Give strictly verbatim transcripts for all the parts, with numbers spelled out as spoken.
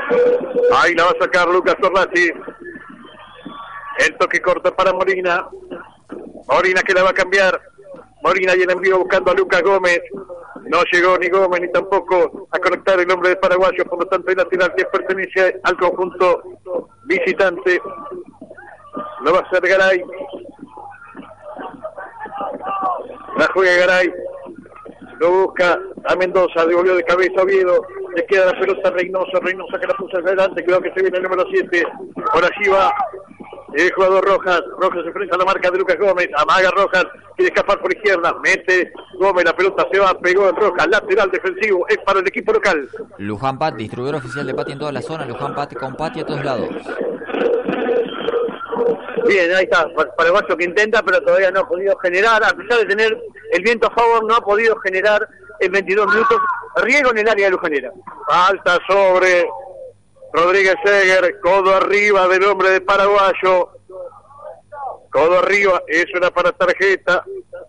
Ahí la va a sacar Lucas Torlacci. El toque corto para Molina. Molina que la va a cambiar. Molina y el envío buscando a Lucas Gómez. No llegó ni Gómez ni tampoco a conectar el hombre de paraguayo. Por lo tanto, el lateral que pertenece al conjunto visitante. Lo va a hacer Garay. La juega Garay. Lo busca a Mendoza. Devolvió de cabeza a Oviedo. Le queda la pelota a Reynoso. Reynoso que la puso hacia adelante. Cuidado que se viene el número siete. Por allí va el jugador Rojas. Rojas se enfrenta a la marca de Lucas Gómez. Amaga Rojas. Quiere escapar por izquierda. Mete Gómez. La pelota se va. Pegó en Rojas. Lateral defensivo. Es para el equipo local. Luján Pat, distribuidor oficial de Pati en toda la zona. Luján Pat con Pati a todos lados. Bien, ahí está. Paraguayo que intenta, pero todavía no ha podido generar. A pesar de tener el viento a favor, no ha podido generar en veintidós minutos riesgo en el área de Lujanera. Falta sobre Rodríguez Seger. Codo arriba del hombre de paraguayo. Codo arriba. Es una para tarjeta.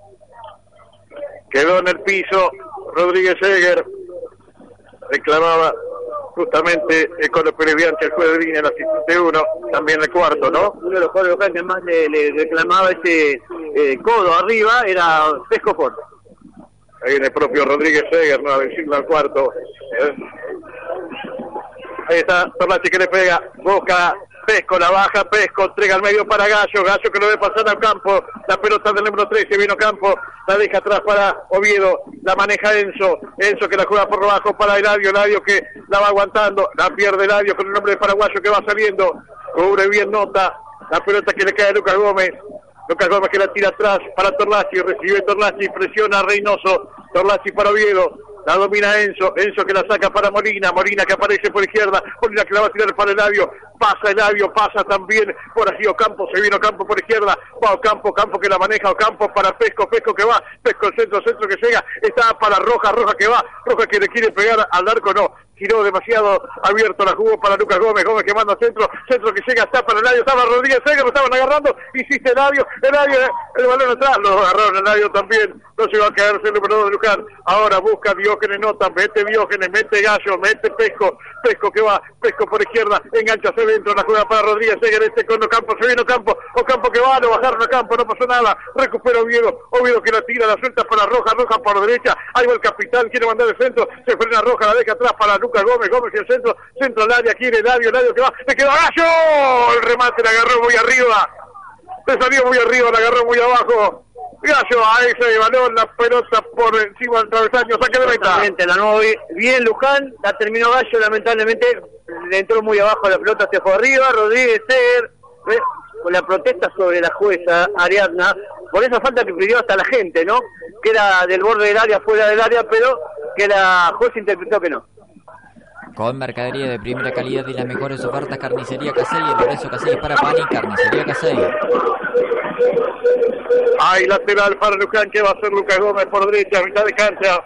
Quedó en el piso Rodríguez Seger. Reclamaba justamente el Colo Pereviante, el juez de línea, el asistente uno, también el cuarto, ¿no? Uno de los jugadores locales que más le, le reclamaba ese eh, codo arriba era Pesco Ford. Ahí viene el propio Rodríguez Seger, no a decirlo al cuarto. ¿Eh? Ahí está Torlacci que le pega, busca Pesco, la baja, Pesco, entrega al medio para Gallo, Gallo que lo ve pasar al campo, la pelota del número trece, vino Campo, la deja atrás para Oviedo, la maneja Enzo, Enzo que la juega por abajo para Eladio, Eladio que la va aguantando, la pierde Eladio con el nombre de paraguayo que va saliendo, cubre bien Nota, la pelota que le cae a Lucas Gómez, Lucas Gómez que la tira atrás para Torlacci, recibe Torlacci, presiona a Reynoso, Torlacci para Oviedo, la domina Enzo, Enzo que la saca para Molina, Molina que aparece por izquierda, Molina que la va a tirar para Eladio, pasa Eladio, pasa también por allí Ocampo, se vino Ocampo por izquierda, va Ocampo, Campo que la maneja, Ocampo para Pesco, Pesco que va, Pesco el centro, centro que llega, está para Roja, Roja que va, Roja que le quiere pegar al arco, no, giró demasiado abierto, la jugó para Lucas Gómez, Gómez que manda centro, centro que llega, está para Eladio, estaba Rodríguez Seger, lo estaban agarrando, hiciste Eladio, Eladio, el balón atrás, lo agarraron Eladio también, no se va a caerse el número dos de Luján, ahora busca Diógenes Nota, mete Diógenes, mete Gallo, mete Pesco, Pesco que va, Pesco por izquierda, engancha hacia adentro, la juega para Rodríguez Seger, este con Ocampo, se viene Ocampo, Ocampo que va, lo bajaron a Campo, no pasó nada, recupera Oviedo, Oviedo que la tira, la suelta para Roja, Roja por la derecha, ahí va el capitán, quiere mandar el centro, se frena Roja, la deja atrás para Lucas Gómez, Gómez y el centro, centro al área, quiere Eladio, Eladio que va, le quedó a Gallo, el remate la agarró muy arriba, le salió muy arriba, la agarró muy abajo, Gallo a ese balón, la pelota por encima del travesaño, saque de meta. La no bien Luján, la terminó Gallo, lamentablemente le entró muy abajo la pelota, se fue arriba, Rodríguez Seger, ¿ves? Con la protesta sobre la jueza Ariadna, por esa falta que pidió hasta la gente, ¿no? Que era del borde del área, fuera del área, pero que la jueza interpretó que no. Con mercadería de primera calidad y las mejores ofertas, Carnicería Casey, el Lorenzo Casey para Pani, Carnicería Casey. Hay lateral para Luján, que va a hacer Lucas Gómez por derecha, mitad de cancha.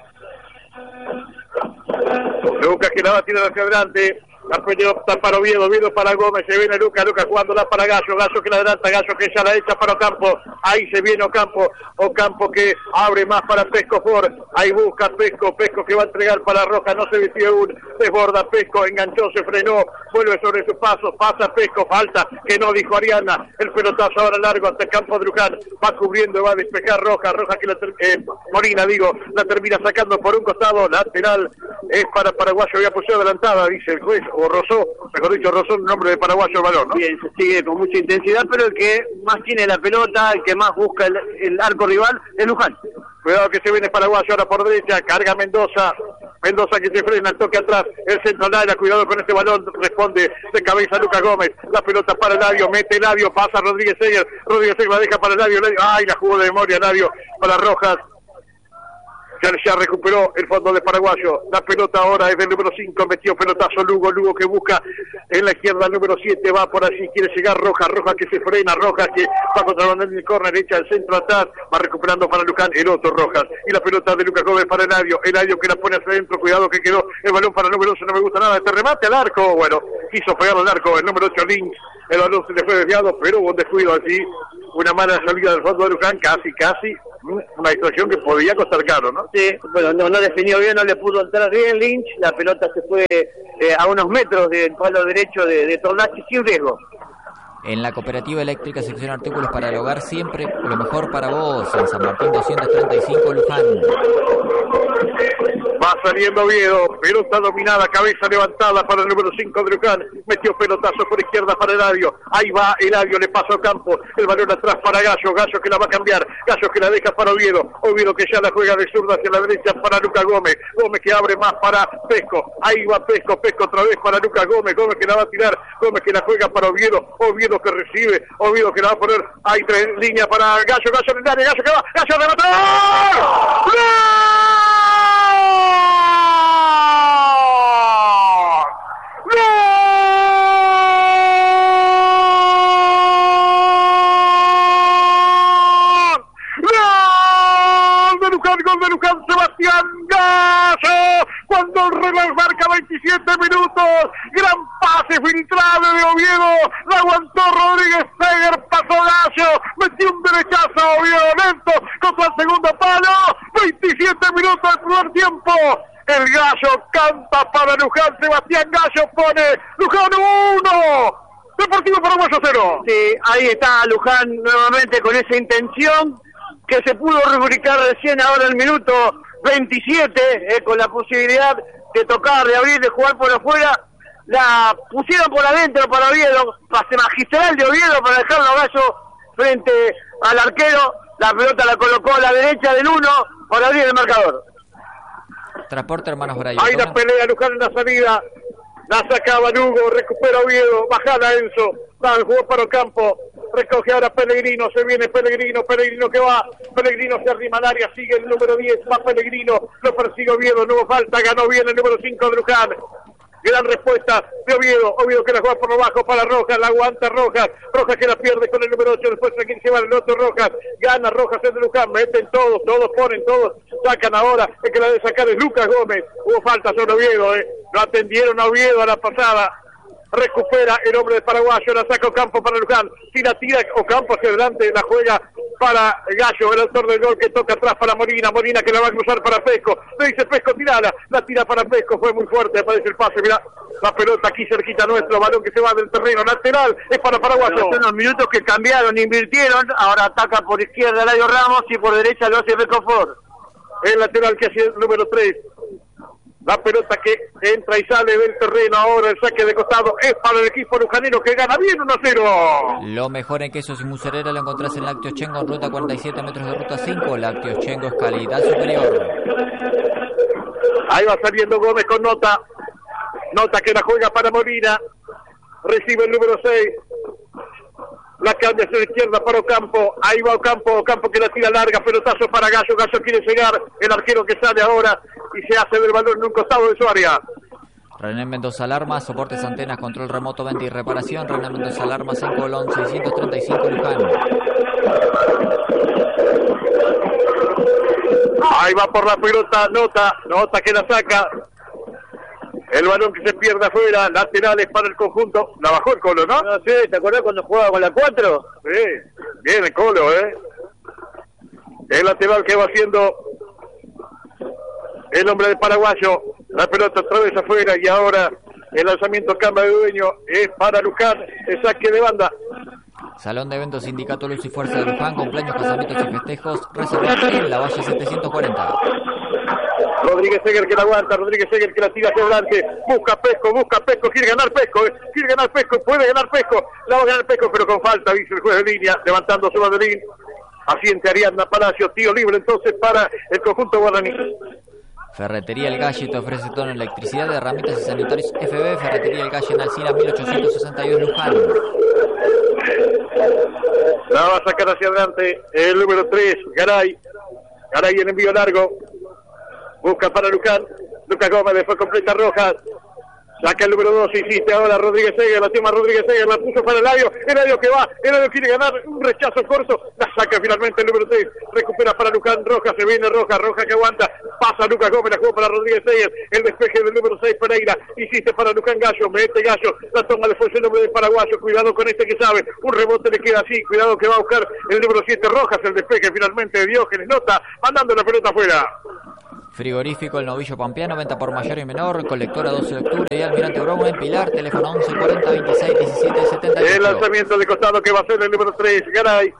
Lucas que la va a tirar hacia adelante. La pelota para Oviedo, Oviedo para Gómez, se viene Lucas, Lucas jugándola para Gallo, Gallo que la adelanta, Gallo que ya la echa para Ocampo, ahí se viene Ocampo, Ocampo que abre más para Pesco Ford, ahí busca Pesco, Pesco que va a entregar para Roja, no se vistió aún, desborda Pesco, enganchó, se frenó, vuelve sobre sus pasos, pasa Pesco, falta, que no dijo Ariana, el pelotazo ahora largo hasta el campo de Luján, va cubriendo, va a despejar Roja, Roja que la eh, Molina digo, la termina sacando por un costado, lateral, es para Paraguayo, había posición adelantada, dice el juez, o rozó, mejor dicho, rozó el nombre de paraguayo el balón, ¿no? Bien, se sigue con mucha intensidad, pero el que más tiene la pelota, el que más busca el, el arco rival, es Luján. Cuidado que se viene paraguayo ahora por derecha, carga Mendoza, Mendoza que se frena, el toque atrás, el centro al área, cuidado con este balón, responde de cabeza Lucas Gómez, la pelota para Eladio, mete Eladio, pasa Rodríguez Seger, Rodríguez Seger la deja para Eladio, Eladio, ay, la jugó de memoria Eladio, para Rojas. Ya, ya recuperó el fondo de paraguayo, la pelota ahora es del número cinco, metió pelotazo Lugo, Lugo que busca en la izquierda el número siete, va por allí, quiere llegar Roja, Roja que se frena, Roja que va contra el bandera del córner, echa el centro atrás, va recuperando para Luján, el otro Rojas, y la pelota de Lucas Gómez para Eladio, Eladio que la pone hacia adentro, cuidado que quedó el balón para el número once, no me gusta nada, este remate al arco, bueno, quiso pegarlo al arco, el número ocho Lynch, el balón se le fue desviado, pero hubo un descuido allí, una mala salida del fondo de Luján, casi, casi, Una distracción que podía costar caro, ¿no? Sí, bueno, no, no definió bien, no le pudo entrar bien Lynch, la pelota se fue eh, a unos metros del palo derecho de, de Tornachi sin riesgo. En la Cooperativa Eléctrica Sección Artículos para el Hogar, siempre lo mejor para vos. En San Martín doscientos treinta y cinco, Luján. Va saliendo Oviedo, pelota dominada, cabeza levantada para el número cinco de Luján, metió pelotazo por izquierda para Eladio, ahí va Eladio, le pasa a Campo, el balón atrás para Gallo, Gallo que la va a cambiar, Gallo que la deja para Oviedo, Oviedo que ya la juega de zurda hacia la derecha para Lucas Gómez, Gómez que abre más para Pesco, ahí va Pesco, Pesco otra vez para Lucas Gómez, Gómez que la va a tirar, Gómez que la juega para Oviedo, Oviedo que recibe, Oviedo que la va a poner, hay tres líneas para Gallo, Gallo en el área, Gallo que va, Gallo remata, ¡gol! Gol de Luján, Sebastián Gallo, cuando el reloj marca veintisiete minutos, gran pase filtrado de Oviedo, la aguantó Rodríguez Seger, pasó Gallo, metió un derechazo a Oviedo lento, contra el segundo palo, veintisiete minutos del primer tiempo, el Gallo canta para Luján, Sebastián Gallo pone Luján uno, Deportivo Paraguayo cero. Sí, ahí está Luján nuevamente con esa intención, que se pudo rubricar recién ahora el minuto veintisiete, eh, con la posibilidad de tocar, de abrir, de jugar por afuera, la pusieron por adentro para Oviedo, pase magistral de Oviedo para dejarlo a Gallo frente al arquero, la pelota la colocó a la derecha del uno para abrir el marcador. Transporte Hermanos Braille. Hay la pelea, Luján en la salida, la sacaba Lugo, recupera Oviedo, bajala Enzo, va a jugar para el campo, recoge ahora Pellegrino, se viene Pellegrino, Pellegrino que va, Pellegrino se arrima al área, sigue el número diez, va Pellegrino, lo persigue Oviedo, no hubo falta, ganó bien el número cinco de Luján. Gran respuesta de Oviedo, Oviedo que la juega por lo bajo para Rojas, la aguanta Rojas, Rojas que la pierde con el número ocho, después aquí se va el otro Rojas, gana Rojas el de Luján, meten todos, todos ponen, todos sacan ahora, el que la debe sacar es Lucas Gómez, hubo falta sobre Oviedo, eh. Lo atendieron a Oviedo a la pasada, recupera el hombre de Paraguayo, la saca Ocampo para Luján, si la tira Ocampo hacia adelante, la juega para Gallo, el autor del gol que toca atrás para Molina, Molina que la va a cruzar para Pesco, le dice Pesco tirala, la tira para Pesco, fue muy fuerte, aparece el pase, mirá, la pelota aquí cerquita nuestro, balón que se va del terreno lateral, es para Paraguayo. Son unos minutos que cambiaron, invirtieron, ahora ataca por izquierda Eladio Ramos y por derecha lo hace Pesco Ford. El lateral que hace el número tres. La pelota que entra y sale del terreno ahora, el saque de costado es para el equipo lujanero que gana bien uno a cero. Lo mejor en quesos y mozzarella lo encontrás en Lácteos Chengo, en ruta cuarenta y siete, metros de ruta cinco. Lácteos Chengo es calidad superior. Ahí va saliendo Gómez con Nota. Nota que la juega para Molina. Recibe el número seis. La cambia hacia la izquierda para Ocampo, ahí va Ocampo, Ocampo que la tira larga, pelotazo para Gallo, Gallo quiere llegar, el arquero que sale ahora y se hace del balón en un costado de su área. René Mendoza Alarma, soportes, antenas, control remoto, venta y reparación. René Mendoza Alarma, en Colón, seiscientos treinta y cinco, Luján. Ahí va por la pelota, Nota, Nota que la saca. El balón que se pierde afuera, laterales para el conjunto. La bajó el Colo, ¿no? No sé, ¿te acordás cuando jugaba con la cuatro? Sí, bien el Colo, ¿eh? El lateral que va haciendo el hombre de Paraguayo. La pelota otra vez afuera y ahora el lanzamiento cambia de dueño. Es para Luján, el saque de banda. Salón de eventos Sindicato Luz y Fuerza de Luján, cumpleaños, casamientos y festejos. Reserva en la Valle setecientos cuarenta. Rodríguez Seger que la aguanta, Rodríguez Seger que la tira hacia adelante, busca Pesco, busca Pesco, quiere ganar Pesco, eh, quiere ganar Pesco, puede ganar Pesco, la va a ganar Pesco, pero con falta, dice el juez de línea, levantando su banderín, asiente Ariadna Palacio, tío libre entonces para el conjunto guaraní. Ferretería El Galle te ofrece todo en electricidad, herramientas y sanitarios F B, Ferretería El Galle en Alcina mil ochocientos sesenta y dos Luján. La va a sacar hacia adelante el número tres, Garay, Garay en envío largo. Busca para Luján, Lucas Gómez, después completa Rojas, saca el número dos, insiste ahora Rodríguez Seger, la toma Rodríguez Seger, la puso para Eladio, Eladio que va, Eladio quiere ganar, un rechazo corto, la saca finalmente el número seis, recupera para Luján, Rojas, se viene Rojas, Rojas que aguanta, pasa Lucas Gómez, la jugó para Rodríguez Seger, el despeje del número seis Pereira, hiciste para Luján Gallo, mete Gallo, la toma después el nombre de Paraguayo, cuidado con este que sabe, un rebote le queda así, cuidado que va a buscar el número siete Rojas, el despeje finalmente de Diógenes Nota, mandando la pelota afuera. Frigorífico El Novillo Pampeano, venta por mayor y menor, colectora doce de octubre y Almirante Brown en Pilar, teléfono once cuarenta veintiséis diecisiete setenta y ocho. El lanzamiento de costado que va a ser el número tres, Garay.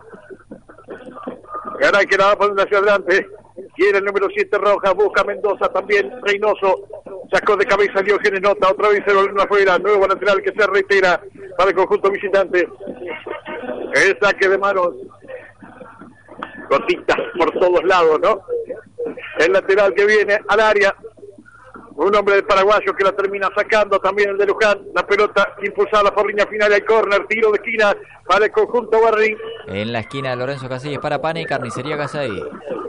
Garay que la va a poner hacia adelante. Quiere el número siete Rojas, busca Mendoza también, Reynoso. Sacó de cabeza Diógenes Nota, otra vez se volvió afuera, nuevo lateral que se reitera para el conjunto visitante. El saque de manos. Gotitas por todos lados, ¿no? El lateral que viene al área. Un hombre de paraguayo que la termina sacando, también el de Luján. La pelota impulsada por línea final al córner, tiro de esquina para el conjunto Barrín. En la esquina de Lorenzo Casillas para Pane y Carnicería Casay.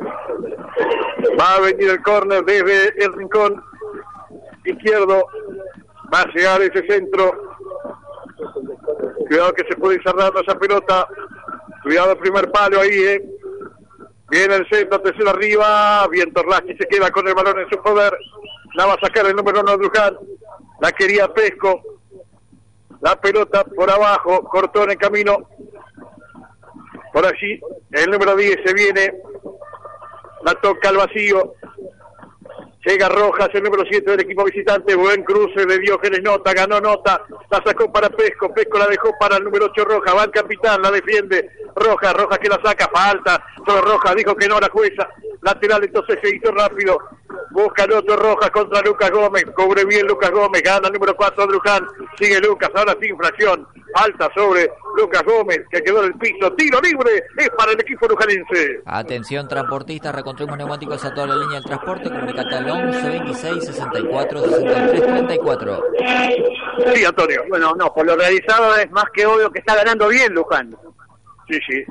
Va a venir el córner desde el rincón izquierdo. Va a llegar ese centro. Cuidado que se puede ir cerrando esa pelota. Cuidado el primer palo ahí, eh. Viene el centro, tercero arriba. Bien, Torlachi se queda con el balón en su poder. La va a sacar el número uno de Luján. La quería Pesco. La pelota por abajo. Cortó en el camino. Por allí. El número diez se viene. La toca al vacío. Llega Rojas, el número siete del equipo visitante. Buen cruce de Diógenes Nota. Ganó Nota. La sacó para Pesco. Pesco la dejó para el número ocho Rojas. Va el capitán. La defiende. Rojas. Rojas que la saca. Falta. Sobre Rojas. Dijo que no la jueza. Lateral entonces se hizo rápido. Busca el otro Rojas contra Lucas Gómez. Cubre bien Lucas Gómez. Gana el número cuatro de Luján. Sigue Lucas. Ahora sin infracción. Falta sobre Lucas Gómez que quedó en el piso. Tiro libre. Es para el equipo lujanense. Atención transportistas. Reconstruimos neumáticos a toda la línea del transporte. Comunicate al once veintiséis sesenta y cuatro sesenta y tres treinta y cuatro. Sí, Antonio. Bueno, no, por lo realizado es más que obvio que está ganando bien Luján. Sí, sí.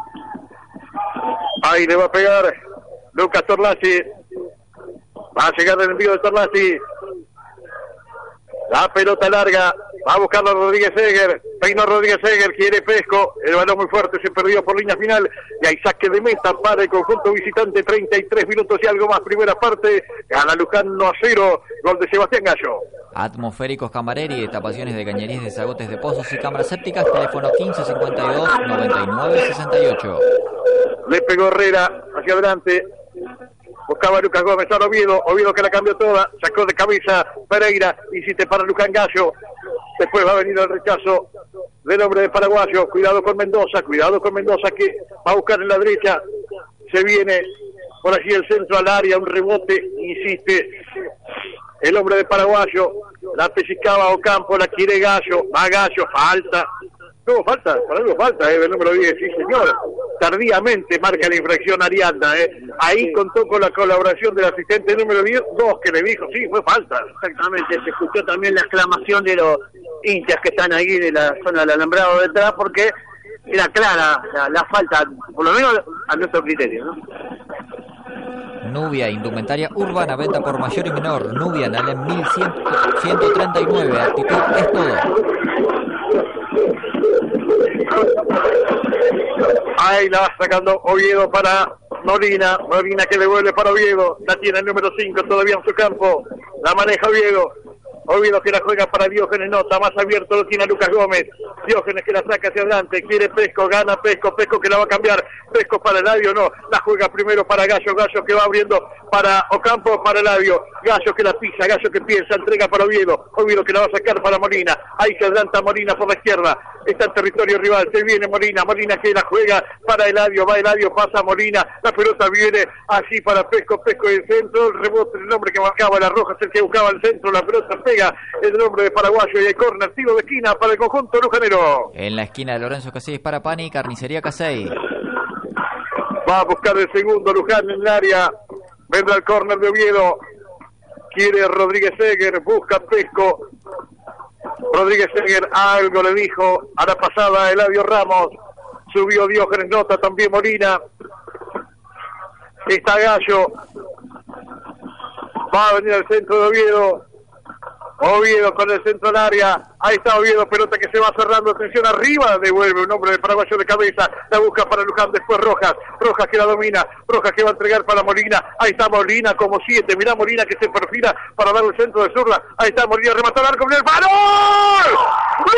Ahí le va a pegar Lucas Torlachi. Va a llegar el envío de Torlachi. La pelota larga. Va a buscarlo Rodríguez Seger. Peinó Rodríguez Seger. Quiere Pesco. El balón muy fuerte. Se perdió por línea final. Y hay saque de meta para el conjunto visitante. treinta y tres minutos y algo más. Primera parte. Gana Luján uno a cero. Gol de Sebastián Gallo. Atmosféricos Camareri, destapaciones de cañerías, desagotes de pozos y cámaras sépticas. Teléfono quince cincuenta y dos noventa y nueve sesenta y ocho. Le pegó Herrera hacia adelante. Buscaba a Lucas Gómez, ahora Oviedo, Oviedo que la cambió toda, sacó de cabeza Pereira, hiciste para Luján Gallo, después va a venir el rechazo del hombre de Paraguayo, cuidado con Mendoza, cuidado con Mendoza que va a buscar en la derecha, se viene por allí el centro al área, un rebote, insiste el hombre de Paraguayo, la pellizcaba Ocampo, la quiere Gallo, va Gallo, falta. No, falta, por algo falta, eh, del número diez, sí señor. Tardíamente marca la infracción Ariadna, eh. Ahí contó con la colaboración del asistente número diez, dos que le dijo, sí, fue falta. Exactamente, se escuchó también la exclamación de los hinchas que están ahí de la zona del alambrado detrás, porque era clara la, la falta, por lo menos a nuestro criterio, ¿no? Nubia, indumentaria urbana, venta por mayor y menor. Nubia, en Alem mil ciento treinta y nueve, actitud es todo. Ahí la va sacando Oviedo para Molina, Molina que devuelve para Oviedo, la tiene el número cinco todavía en su campo, la maneja Oviedo, Oviedo que la juega para Diógenes Nota, más abierto lo tiene Lucas Gómez, Diógenes que la saca hacia adelante, quiere Pesco, gana Pesco, Pesco que la va a cambiar, Pesco para Eladio, no, la juega primero para Gallo, Gallo que va abriendo para Ocampo, para Eladio, Gallo que la pisa, Gallo que piensa, entrega para Oviedo, Oviedo que la va a sacar para Molina, ahí se adelanta Molina por la izquierda, está en territorio rival, se viene Molina, Molina que la juega para Eladio, va Eladio, pasa Molina, la pelota viene así para Pesco, Pesco en el centro, el rebote del hombre que marcaba la roja, es el que buscaba el centro, la pelota pega el hombre de Paraguayo y el córner, tiro de esquina para el conjunto lujanero. En la esquina de Lorenzo Casillas para Pani y Carnicería Casey. Va a buscar el segundo Luján en el área, vendrá el córner de Oviedo, quiere Rodríguez Seger, busca Pesco, Rodríguez Seger algo le dijo a la pasada Eladio Ramos, subió Diógenes Nota, también Molina, está Gallo, va a venir al centro de Oviedo, Oviedo con el centro del área, ahí está Oviedo, pelota que se va cerrando, atención arriba, devuelve un hombre de paraguayo de cabeza, la busca para Luján, después Rojas, Rojas que la domina, Rojas que va a entregar para Molina, ahí está Molina como siete, mirá Molina que se perfila para darle el centro de zurda, ahí está Molina, remató al arco, ¡gol! ¡Gol!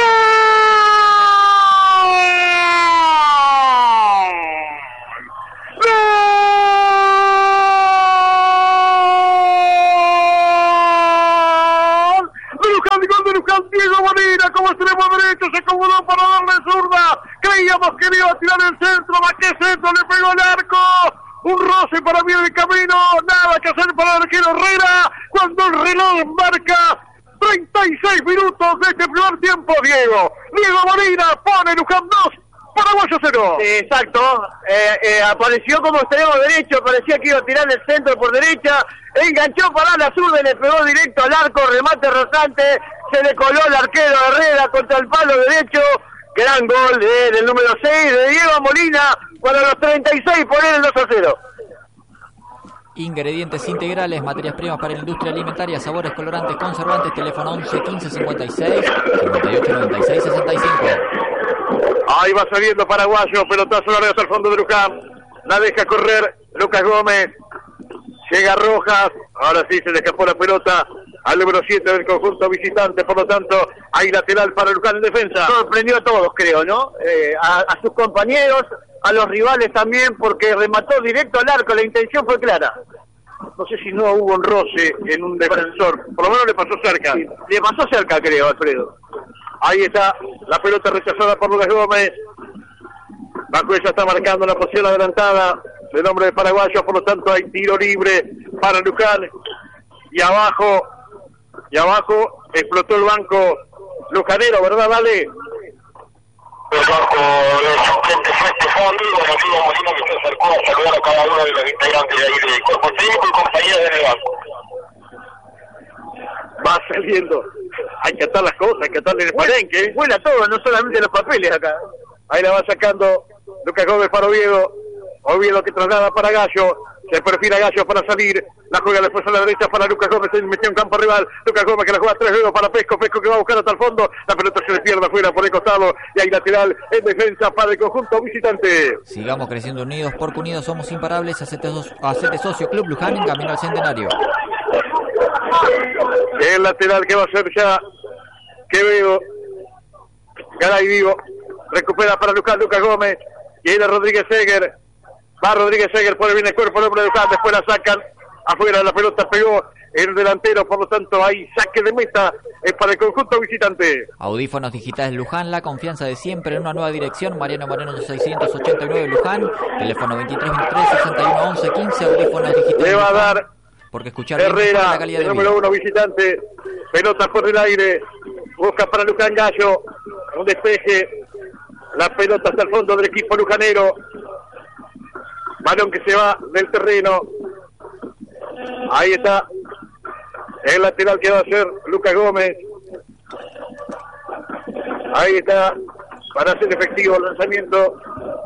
Gol de Luján, Diego Molina como extremo derecho, se acomodó para darle zurda, creíamos que iba a tirar el centro, ¿a qué centro? Le pegó el arco, un roce para mí en el camino, nada que hacer para el arquero Herrera, cuando el reloj marca treinta y seis minutos de este primer tiempo, Diego, Diego Molina pone Luján dos, Paraguayo cero. Sí, exacto, eh, eh, apareció como extremo derecho, parecía que iba a tirar el centro por derecha, enganchó para la zurda y le pegó directo al arco, remate rasante, se le coló al arquero Herrera contra el palo derecho, gran gol eh, del número seis de Diego Molina, para los treinta y seis poner el dos a cero. Ingredientes integrales, materias primas para la industria alimentaria, sabores, colorantes, conservantes, teléfono once quince cincuenta y seis cincuenta y ocho noventa y seis sesenta y cinco. Ahí va saliendo Paraguayo, pelotazo largo hasta el fondo de Luján, la deja correr Lucas Gómez, llega Rojas, ahora sí se le escapó la pelota al número siete del conjunto visitante, por lo tanto hay lateral para Luján en defensa. Sorprendió a todos, creo, ¿no? Eh, a, a sus compañeros, a los rivales también, porque remató directo al arco, la intención fue clara. No sé si no hubo un roce en un defensor, por lo menos le pasó cerca. Sí, le pasó cerca, creo, Alfredo. Ahí está, la pelota rechazada por Lucas Gómez. Bacuella está marcando la posición adelantada del hombre de Paraguayo, por lo tanto hay tiro libre para Luján. Y abajo, y abajo explotó el banco lujanero, ¿verdad, Vale? El banco de suplentes fue este fondo, y bueno, Diego Molina que se acercó a saludar a cada uno de los integrantes de ahí del cuerpo técnico y compañeros del banco. Va saliendo, hay que atar las cosas, hay que atarle el palenque. Vuela todo, no solamente los papeles acá. Ahí la va sacando Lucas Gómez para Oviedo, Oviedo que traslada para Gallo, se perfila Gallo para salir, la juega después a la derecha para Lucas Gómez, se metió en campo rival, Lucas Gómez que la juega tres dedos para Pesco, Pesco que va a buscar hasta el fondo, la pelota se le pierde afuera por el costado, y hay lateral en defensa para el conjunto visitante. Sigamos creciendo unidos, porque unidos somos imparables. Hacete, hacete socio Club Luján en camino al centenario. El lateral que va a ser ya Quevedo, Garay vivo, recupera para Lucas, Lucas Gómez, y ahí de Rodríguez Seger, va Rodríguez Seger, pone bien el cuerpo el hombre de Luján, después la sacan, afuera la pelota pegó el delantero, por lo tanto hay saque de meta, es para el conjunto visitante. Audífonos digitales Luján, la confianza de siempre en una nueva dirección. Mariano Moreno seiscientos ochenta y nueve Luján, teléfono veintitrés veintitrés sesenta y uno once quince, audífonos digitales Le va a dar porque escuchar Herrera, la calidad el de número vida. uno visitante, pelota por el aire, busca para Luján Gallo, un despeje, la pelota hasta el fondo del equipo lujanero, balón que se va del terreno, ahí está, el lateral que va a ser Lucas Gómez, ahí está, para hacer efectivo el lanzamiento,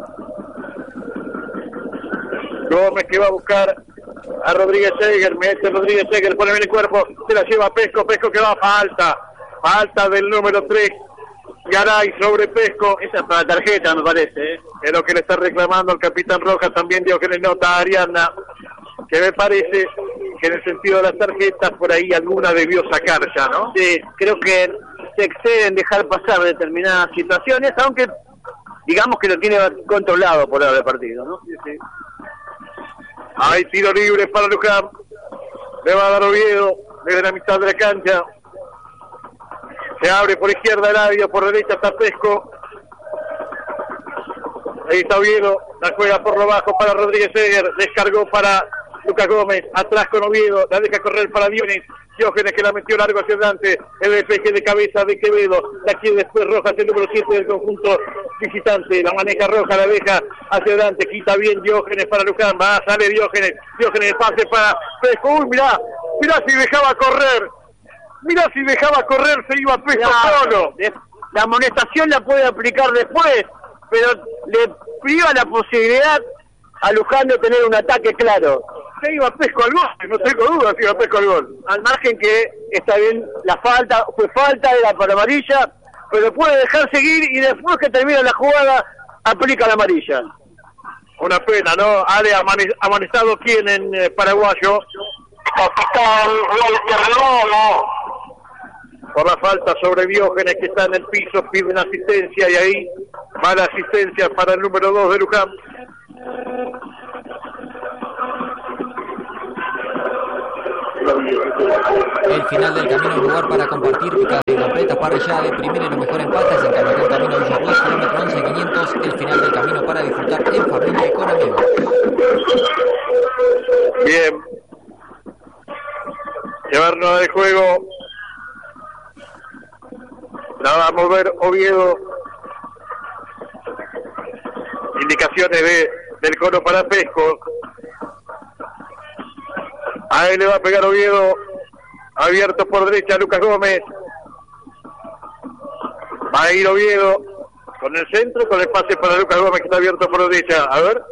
Gómez que va a buscar a Rodríguez Seger, mete Rodríguez Seger, pone bien el cuerpo, se la lleva a Pesco, Pesco que va a falta, falta del número tres, Garay sobre Pesco, Esa es para la tarjeta, me parece, ¿eh? es lo que le está reclamando el capitán Rojas, también dio que le nota a Ariadna, que me parece que en el sentido de las tarjetas, por ahí alguna debió sacar ya, ¿no? Sí, creo que se excede en dejar pasar determinadas situaciones, aunque digamos que lo tiene controlado por ahora el partido, ¿no? Sí, sí. Hay tiro libre para Luján, le va a dar Oviedo desde la mitad de la cancha, se abre por izquierda el área, por derecha está Pesco, ahí está Oviedo, la juega por lo bajo para Rodríguez Seger, descargó para Lucas Gómez, atrás con Oviedo, la deja correr para Dionis, Diógenes que la metió largo hacia adelante, el despeje de cabeza de Quevedo, la quiere después Rojas, el número siete del conjunto visitante, la maneja Rojas, la deja hacia adelante, quita bien Diógenes para Luján, va, sale Diógenes, Diógenes el pase para Pesco, uy mirá, mirá si dejaba correr, mirá si dejaba correr se iba Pesco solo. La amonestación la puede aplicar después, pero le priva la posibilidad a Luján de tener un ataque claro. que iba Pesco al gol, no tengo dudas si iba Pesco al gol. Al margen que está bien, la falta, fue falta, era para amarilla, pero puede dejar seguir y después que termina la jugada, aplica la amarilla. Una pena, ¿no? Ale amonestado, ¿quién en eh, paraguayo? Capitán Walter Lobo. Por la falta sobre Diógenes, que está en el piso, piden asistencia y ahí mala asistencia para el número dos de Luján. El final del camino, lugar para compartir picada y completa parrillada de primera y los mejores empates en Carlos Camino Villa Ruiz, kilómetro once quinientos. El final del camino para disfrutar en familia y con amigos. Bien. Llevarnos de juego. La va a mover Oviedo. Indicaciones de del cono para Pesco. Ahí le va a pegar Oviedo. Abierto por derecha Lucas Gómez. Va a ir Oviedo con el centro, con el pase para Lucas Gómez, que está abierto por derecha. A ver.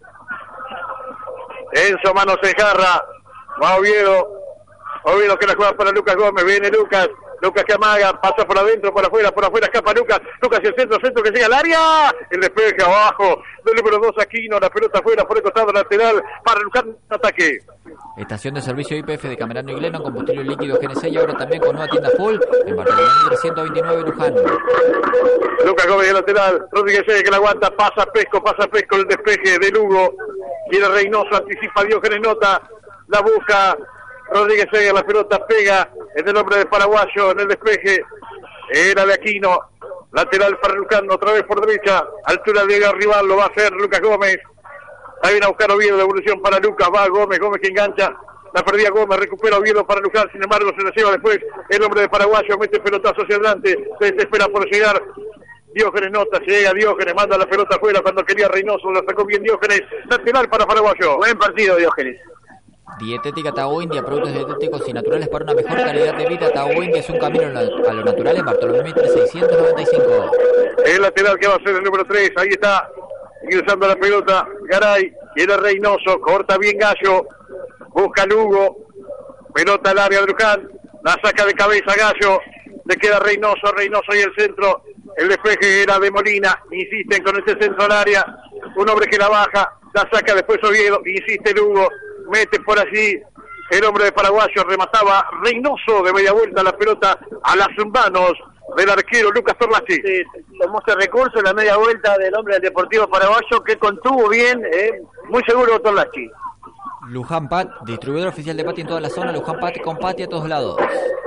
Enzo Manos se jarra. Va Oviedo. Oviedo que la juega para Lucas Gómez. Viene Lucas. Lucas que amaga, pasa por adentro, por afuera, por afuera, escapa Lucas, Lucas y el centro, centro que llega al área, el despeje abajo, del número dos Aquino, la pelota afuera, por el costado lateral, para Lucas, ataque. Estación de servicio I P F de Camerano y Gleno, combustible líquido G N C y ahora también con nueva tienda full, en Bartolomé trescientos veintinueve Luján. Lucas Gómez de lateral, Rodríguez que la aguanta, pasa Pesco, pasa Pesco, el despeje de Lugo, quiere Reynoso, anticipa Diógenes Nota, la busca, Rodríguez Seguer, la pelota pega, es el hombre de paraguayo en el despeje, era de Aquino, lateral para Luján, otra vez por derecha, altura de rival, lo va a hacer Lucas Gómez, ahí viene a buscar Oviedo, devolución para Lucas, va Gómez, Gómez que engancha, la perdía Gómez, recupera Oviedo para Luján, sin embargo se la lleva después el hombre de paraguayo, mete pelotazo hacia adelante, se desespera por llegar, Diógenes Nota, llega Diógenes, manda la pelota afuera cuando quería Reynoso, lo sacó bien Diógenes, lateral para paraguayo. Buen partido Diógenes. Dietética Tao India, productos dietéticos y naturales para una mejor calidad de vida. Tao India es un camino a lo natural en Bartolomé Mitre seiscientos noventa y cinco. El lateral que va a ser el número tres, ahí está, ingresando la pelota, Garay, quiere Reynoso, corta bien Gallo, busca Lugo, pelota al área de Luján, la saca de cabeza Gallo, le queda Reynoso, Reynoso y el centro, el despeje era de Molina, insisten con este centro al área, un hombre que la baja, la saca después Oviedo, insiste Lugo, mete por allí el hombre de paraguayo, remataba Reynoso de media vuelta la pelota a las manos del arquero Lucas Torlachi. Sí, tomó ese recurso en la media vuelta del hombre del Deportivo Paraguayo que contuvo bien, eh, muy seguro Torlachi. Luján Pat, distribuidor oficial de Pati en toda la zona, Luján Pat con Pati a todos lados.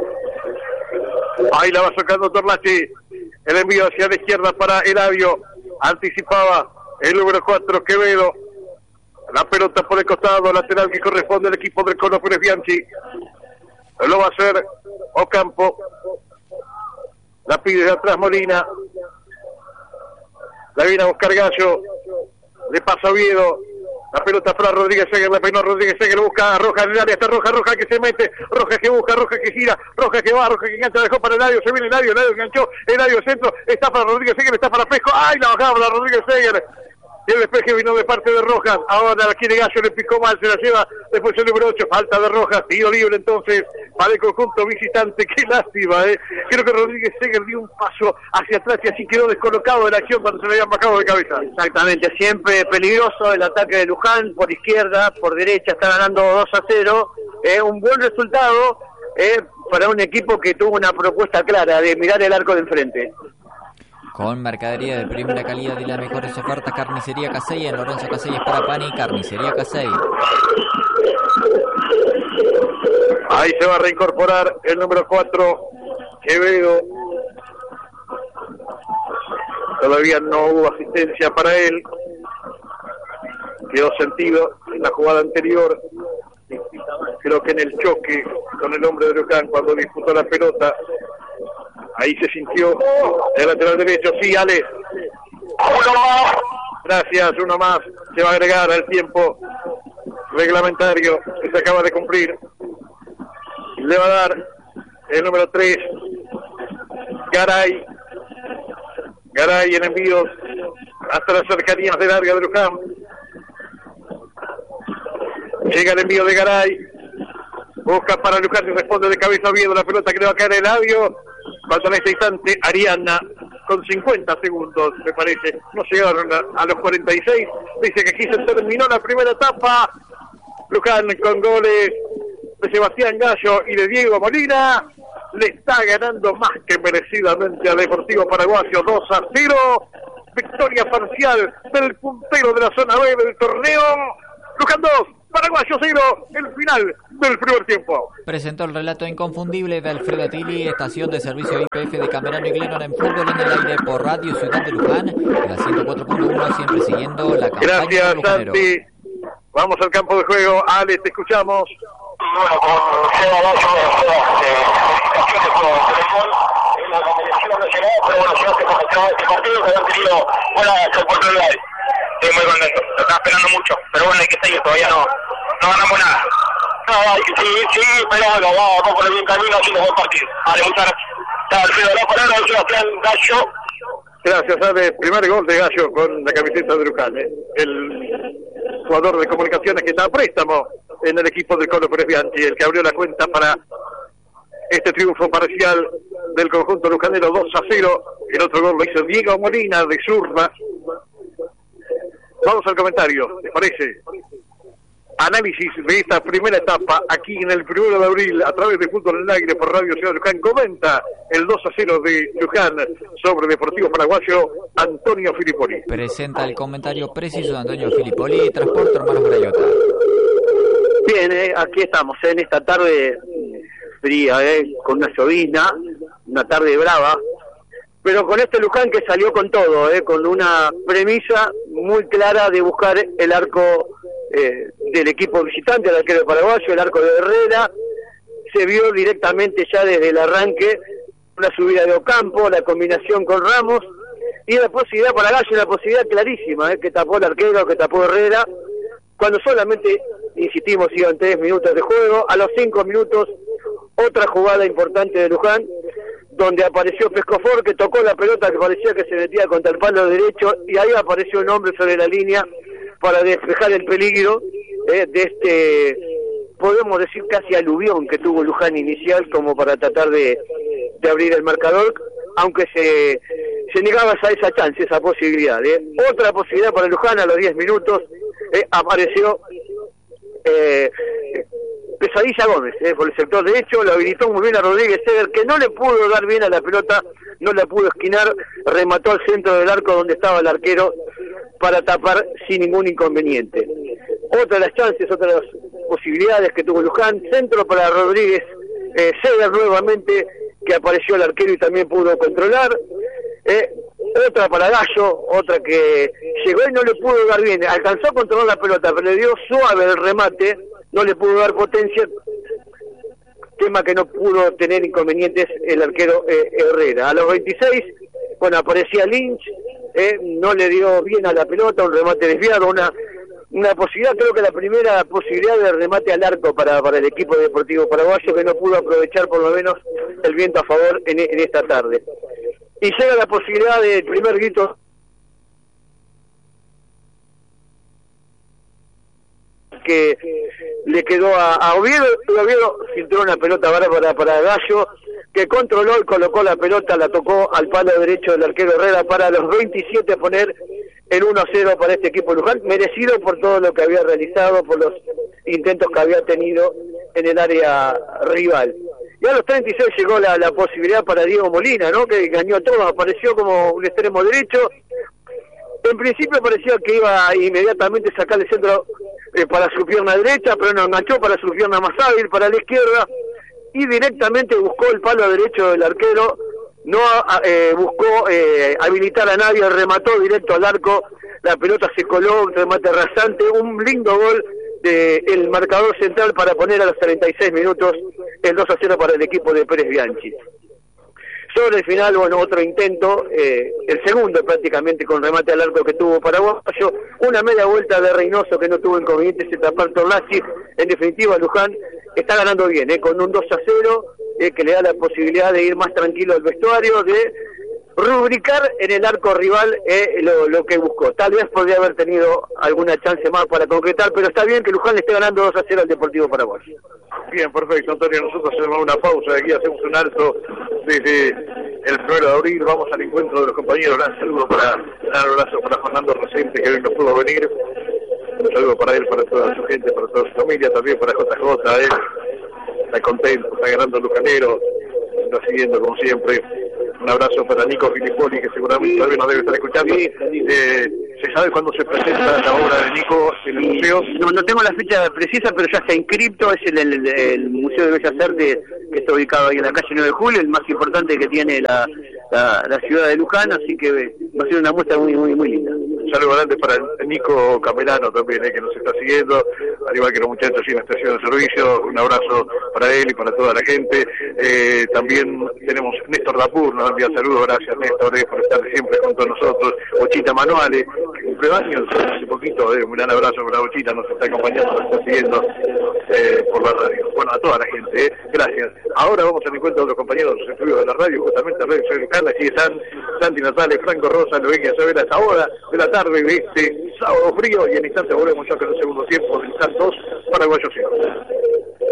Ahí la va sacando Torlachi, el envío hacia la izquierda para Eladio, anticipaba el número cuatro Quevedo. La pelota por el costado, lateral que corresponde al equipo del Cono Pérez Bianchi. Lo va a hacer Ocampo. La pide de atrás Molina. La viene a buscar Gallo. Le pasa Oviedo. La pelota para Rodríguez Seguer, la peinó Rodríguez Seguer, lo busca a Roja en el área, está Roja, Roja que se mete, Roja que busca, Roja que gira, Roja que va, Roja que engancha, dejó para Eladio, se viene Eladio, Eladio enganchó, Eladio centro, está para Rodríguez Seguer, está para Pesco, ¡ay! La bajaba para Rodríguez Seguer. Y el despeje vino de parte de Rojas, ahora la quiere Gallo, le picó mal, se la lleva después el número ocho, falta de Rojas, tiro libre entonces para el conjunto visitante, qué lástima, eh. Creo que Rodríguez Seguer dio un paso hacia atrás y así quedó descolocado de la acción cuando se le habían bajado de cabeza. Exactamente, siempre peligroso el ataque de Luján, por izquierda, por derecha, está ganando dos a cero, eh, un buen resultado eh, para un equipo que tuvo una propuesta clara de mirar el arco de enfrente. Con mercadería de primera calidad y las mejores ofertas, Carnicería Casey en Lorenzo Casellas para Pani, Carnicería Casey. Ahí se va a reincorporar el número cuatro, Quevedo. Todavía no hubo asistencia para él. Quedó sentido en la jugada anterior. Creo que en el choque con el hombre de Luján cuando disputó la pelota. Ahí se sintió el lateral derecho. Sí, Ale. Uno más. Gracias, uno más. Se va a agregar al tiempo reglamentario que se acaba de cumplir. Le va a dar el número tres, Garay. Garay en envíos hasta las cercanías del área de Luján. Llega el envío de Garay. Busca para Luján y responde de cabeza Oviedo. La pelota que le va a caer en el labio. Falta en este instante Ariadna con cincuenta segundos, me parece. No llegaron a, a los cuarenta y seis. Dice que aquí se terminó la primera etapa. Luján con goles de Sebastián Gallo y de Diego Molina. Le está ganando más que merecidamente al Deportivo Paraguayo dos a cero. Victoria parcial del puntero de la zona B del torneo. Luján dos, Paraguayo cero, el final del primer tiempo. Presentó el relato inconfundible de Alfredo Tilly, estación de servicio I P F de Camerano y Glennon en fútbol en el aire por Radio Ciudad de Luján, en la ciento cuatro punto uno, siempre siguiendo la campaña. Gracias, Santi. Vamos al campo de juego. Ale, te escuchamos. Bueno, con Seba Gallo, felicitaciones por el gol, en la combinación no llegó, pero bueno, ya se comenzó este partido que han tenido buenas oportunidades. Estoy muy contento, lo estaba esperando mucho, pero bueno, hay que seguir, todavía no, no ganamos nada. No, hay que seguir, sí, pero bueno, vamos por el bien camino, así nos va a partir. Vale, muchas gracias. Alfredo, la palabra de Sebastián Gallo. Gracias, Ale. Primer gol de Gallo con la camiseta de Luján, ¿eh? El jugador de comunicaciones que está a préstamo en el equipo del Colo Pérez Bianchi, el que abrió la cuenta para este triunfo parcial del conjunto lujanero dos a cero. El otro gol lo hizo Diego Molina de zurda. Vamos al comentario, ¿les parece? Análisis de esta primera etapa aquí en el primero de abril a través de Fútbol en el Aire por Radio Ciudad de Luján. Comenta el dos a cero de Luján sobre Deportivo Paraguayo, Antonio Filipoli. Presenta el comentario preciso de Antonio Filipoli, Transporte Hermanos Brayota. Bien, eh, aquí estamos en esta tarde fría, eh, con una llovizna, una tarde brava, pero con este Luján que salió con todo, eh, con una premisa muy clara de buscar el arco eh, del equipo visitante, el arquero paraguayo, el arco de Herrera. Se vio directamente ya desde el arranque una subida de Ocampo, la combinación con Ramos, y la posibilidad para Gallo, una posibilidad clarísima, eh, que tapó el arquero, que tapó Herrera, cuando solamente, insistimos, iban tres minutos de juego. A los cinco minutos, otra jugada importante de Luján, donde apareció Pescofor, que tocó la pelota que parecía que se metía contra el palo derecho, y ahí apareció un hombre sobre la línea para despejar el peligro eh, de este, podemos decir, casi aluvión que tuvo Luján inicial, como para tratar de, de abrir el marcador, aunque se, se negaba a esa chance, esa posibilidad. Eh. Otra posibilidad para Luján a los diez minutos, eh, apareció eh, Pesadilla Gómez, eh, por el sector derecho, lo habilitó muy bien a Rodríguez Seder, que no le pudo dar bien a la pelota, no la pudo esquinar, remató al centro del arco donde estaba el arquero para tapar sin ningún inconveniente. Otra de las chances, otra de las posibilidades que tuvo Luján, centro para Rodríguez eh, Seder nuevamente, que apareció el arquero y también pudo controlar. Eh, otra para Gallo, otra que llegó y no le pudo dar bien, alcanzó a controlar la pelota, pero le dio suave el remate, no le pudo dar potencia, tema que no pudo tener inconvenientes el arquero eh, Herrera. A los veintiséis, bueno, aparecía Lynch, eh, no le dio bien a la pelota, un remate desviado, una una posibilidad, creo que la primera posibilidad de remate al arco para, para el equipo deportivo paraguayo, que no pudo aprovechar por lo menos el viento a favor en, en esta tarde. Y llega la posibilidad del primer grito que le quedó a, a Oviedo, y Oviedo filtró una pelota bárbara para Gallo, que controló y colocó la pelota, la tocó al palo derecho del arquero Herrera para a los veintisiete poner el uno a cero para este equipo Luján, merecido por todo lo que había realizado, por los intentos que había tenido en el área rival. Y a los treinta y seis llegó la, la posibilidad para Diego Molina, ¿no? Que engañó a todos, apareció como un extremo derecho. En principio parecía que iba inmediatamente a sacar el centro eh, para su pierna derecha, pero no, enganchó para su pierna más hábil, para la izquierda, y directamente buscó el palo derecho del arquero, no eh, buscó eh, habilitar a nadie, remató directo al arco, la pelota se coló, un remate rasante, un lindo gol del marcador central para poner a los treinta y seis minutos el dos a cero para el equipo de Pérez Bianchi. Sobre el final, bueno, otro intento, eh, el segundo prácticamente con remate al arco que tuvo Paraguayo, una media vuelta de Reynoso que no tuvo inconvenientes en tapar Torlazzi. En definitiva, Luján está ganando bien, eh, con un dos a cero, eh, que le da la posibilidad de ir más tranquilo al vestuario, de rubricar en el arco rival eh, lo, lo que buscó. Tal vez podría haber tenido alguna chance más para concretar, pero está bien que Luján le esté ganando dos a cero al Deportivo Paraguay. Bien, perfecto, Antonio. Nosotros hacemos una pausa, de aquí hacemos un alto desde el primero de abril, vamos al encuentro de los compañeros. Un saludo para, un abrazo para Fernando Reciente, que hoy no pudo venir. Un saludo para él, para toda su gente, para toda su familia, también para J J, él está contento, está ganando Lujanero, está siguiendo como siempre. Un abrazo para Nico Filipoli, que seguramente sí, todavía nos debe estar escuchando. Sí, sí. Eh, ¿Se sabe cuándo se presenta la obra de Nico en el museo? No, no tengo la fecha precisa, pero ya está inscripto. Es el, el, el Museo de Bellas Artes, que está ubicado ahí en la calle nueve de julio, el más importante que tiene la, la, la ciudad de Luján, así que va a ser una muestra muy, muy, muy linda. Un saludo grande para el Nico Camelano también, eh, que nos está siguiendo, al igual que los muchachos en la estación de servicio. Un abrazo para él y para toda la gente. Eh, también tenemos Néstor Dapur, nos envía saludos. Gracias, Néstor, eh, por estar siempre junto a nosotros. Ochita Manuale, que cumple años hace poquito. Eh, un gran abrazo para Ochita, nos está acompañando, nos está siguiendo eh, por la radio. Bueno, a toda la gente, eh, gracias. Ahora vamos al encuentro de los compañeros de los estudios de la radio, justamente a Radio Soy Luján. Aquí están Santi Natale, Franco Rosa, Loeguia Savera, a esta hora de la tarde de este sábado frío, y en instante volvemos ya con el segundo tiempo del Santos Paraguayo.